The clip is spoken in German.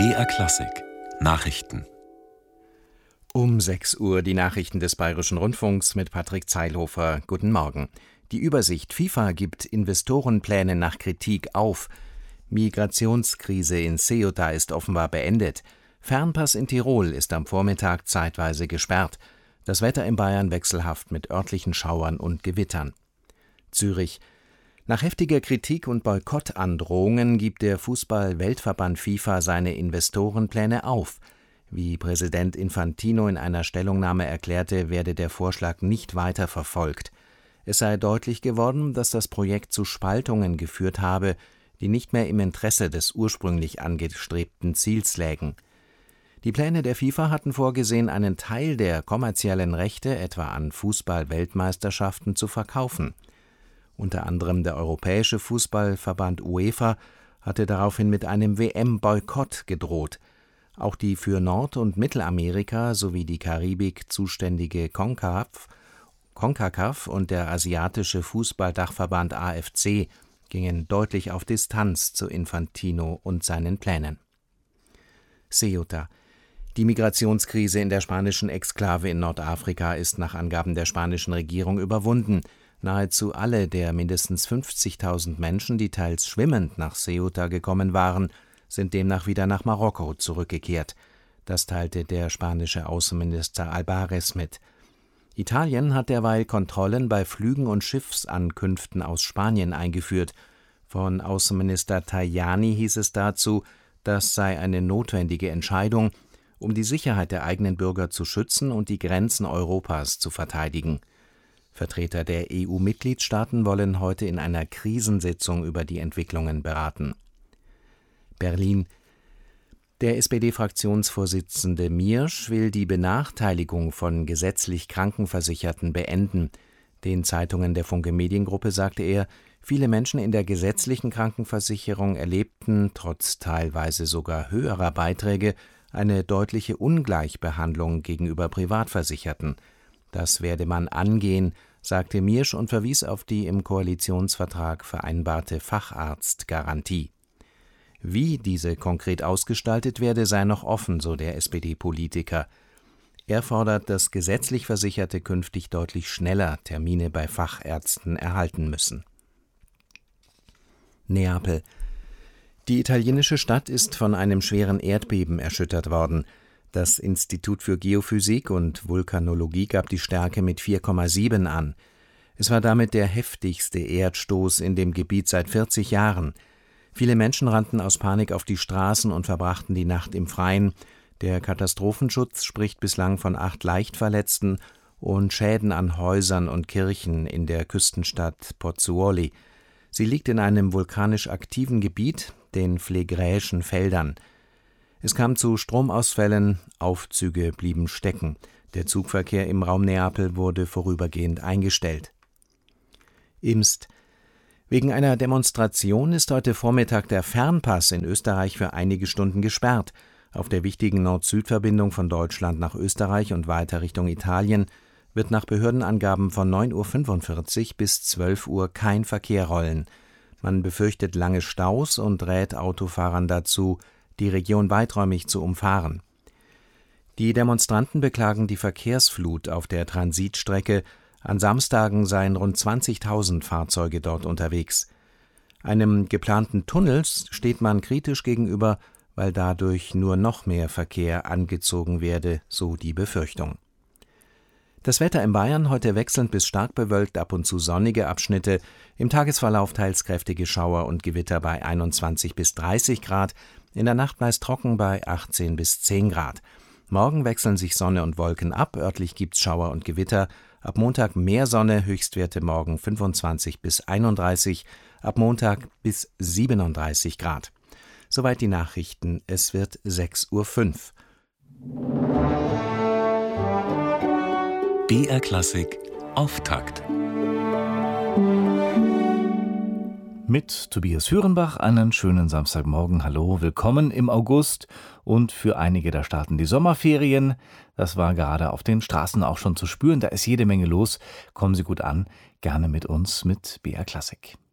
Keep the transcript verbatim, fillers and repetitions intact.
B R Klassik Nachrichten. Um sechs Uhr die Nachrichten des Bayerischen Rundfunks mit Patrick Zeilhofer. Guten Morgen. Die Übersicht: FIFA gibt Investorenpläne nach Kritik auf. Migrationskrise in Ceuta ist offenbar beendet. Fernpass in Tirol ist am Vormittag zeitweise gesperrt. Das Wetter in Bayern wechselhaft mit örtlichen Schauern und Gewittern. Zürich: Nach heftiger Kritik und Boykottandrohungen gibt der Fußball-Weltverband FIFA seine Investorenpläne auf. Wie Präsident Infantino in einer Stellungnahme erklärte, werde der Vorschlag nicht weiter verfolgt. Es sei deutlich geworden, dass das Projekt zu Spaltungen geführt habe, die nicht mehr im Interesse des ursprünglich angestrebten Ziels lägen. Die Pläne der FIFA hatten vorgesehen, einen Teil der kommerziellen Rechte, etwa an Fußball-Weltmeisterschaften, zu verkaufen. Unter anderem der Europäische Fußballverband UEFA hatte daraufhin mit einem W M-Boykott gedroht. Auch die für Nord- und Mittelamerika sowie die Karibik zuständige CONCACAF, CONCACAF und der asiatische Fußballdachverband A F C gingen deutlich auf Distanz zu Infantino und seinen Plänen. Ceuta: Die Migrationskrise in der spanischen Exklave in Nordafrika ist nach Angaben der spanischen Regierung überwunden. Nahezu alle der mindestens fünfzigtausend Menschen, die teils schwimmend nach Ceuta gekommen waren, sind demnach wieder nach Marokko zurückgekehrt. Das teilte der spanische Außenminister Álvarez mit. Italien hat derweil Kontrollen bei Flügen und Schiffsankünften aus Spanien eingeführt. Von Außenminister Tajani hieß es dazu, das sei eine notwendige Entscheidung, um die Sicherheit der eigenen Bürger zu schützen und die Grenzen Europas zu verteidigen. Vertreter der E U-Mitgliedstaaten wollen heute in einer Krisensitzung über die Entwicklungen beraten. Berlin: Der S P D-Fraktionsvorsitzende Miersch will die Benachteiligung von gesetzlich Krankenversicherten beenden. Den Zeitungen der Funke Mediengruppe sagte er, viele Menschen in der gesetzlichen Krankenversicherung erlebten, trotz teilweise sogar höherer Beiträge, eine deutliche Ungleichbehandlung gegenüber Privatversicherten. Das werde man angehen, sagte Miersch und verwies auf die im Koalitionsvertrag vereinbarte Facharztgarantie. Wie diese konkret ausgestaltet werde, sei noch offen, so der S P D-Politiker. Er fordert, dass gesetzlich Versicherte künftig deutlich schneller Termine bei Fachärzten erhalten müssen. Neapel: Die italienische Stadt ist von einem schweren Erdbeben erschüttert worden. Das Institut für Geophysik und Vulkanologie gab die Stärke mit vier Komma sieben an. Es war damit der heftigste Erdstoß in dem Gebiet seit vierzig Jahren. Viele Menschen rannten aus Panik auf die Straßen und verbrachten die Nacht im Freien. Der Katastrophenschutz spricht bislang von acht Leichtverletzten und Schäden an Häusern und Kirchen in der Küstenstadt Pozzuoli. Sie liegt in einem vulkanisch aktiven Gebiet, den Phlegräischen Feldern. Es kam zu Stromausfällen, Aufzüge blieben stecken. Der Zugverkehr im Raum Neapel wurde vorübergehend eingestellt. Imst: Wegen einer Demonstration ist heute Vormittag der Fernpass in Österreich für einige Stunden gesperrt. Auf der wichtigen Nord-Süd-Verbindung von Deutschland nach Österreich und weiter Richtung Italien wird nach Behördenangaben von neun Uhr fünfundvierzig bis zwölf Uhr kein Verkehr rollen. Man befürchtet lange Staus und rät Autofahrern dazu, die Region weiträumig zu umfahren. Die Demonstranten beklagen die Verkehrsflut auf der Transitstrecke. An Samstagen seien rund zwanzigtausend Fahrzeuge dort unterwegs. Einem geplanten Tunnel steht man kritisch gegenüber, weil dadurch nur noch mehr Verkehr angezogen werde, so die Befürchtung. Das Wetter in Bayern: heute wechselnd bis stark bewölkt, ab und zu sonnige Abschnitte, im Tagesverlauf teils kräftige Schauer und Gewitter bei einundzwanzig bis dreißig Grad, in der Nacht meist trocken bei achtzehn bis zehn Grad. Morgen wechseln sich Sonne und Wolken ab, örtlich gibt's Schauer und Gewitter. Ab Montag mehr Sonne, Höchstwerte morgen fünfundzwanzig bis einunddreißig, ab Montag bis siebenunddreißig Grad. Soweit die Nachrichten, es wird sechs Uhr fünf. B R Klassik Auftakt. Mit Tobias Hürenbach einen schönen Samstagmorgen. Hallo, willkommen im August und für einige, da starten die Sommerferien. Das war gerade auf den Straßen auch schon zu spüren. Da ist jede Menge los. Kommen Sie gut an, gerne mit uns mit B R Klassik.